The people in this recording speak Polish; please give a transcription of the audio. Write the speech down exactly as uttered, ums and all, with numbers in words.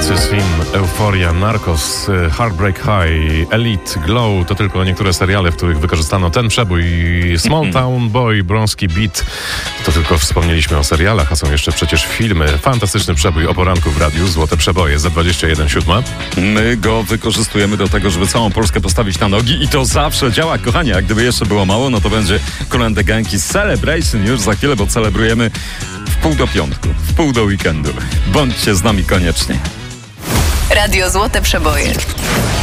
Slim, Euphoria, Narcos, Heartbreak High, Elite, Glow to tylko niektóre seriale, w których wykorzystano ten przebój. Small Town Boy, Bronski Beat to tylko wspomnieliśmy o serialach, a są jeszcze przecież filmy. Fantastyczny przebój o poranku w radiu, Złote Przeboje za dwadzieścia jeden siódma. My go wykorzystujemy do tego, żeby całą Polskę postawić na nogi i to zawsze działa, kochani. A gdyby jeszcze było mało, no to będzie Kolędy Gęki Celebration już za chwilę, bo celebrujemy w pół do piątku, w pół do weekendu. Bądźcie z nami koniecznie. Radio Złote Przeboje.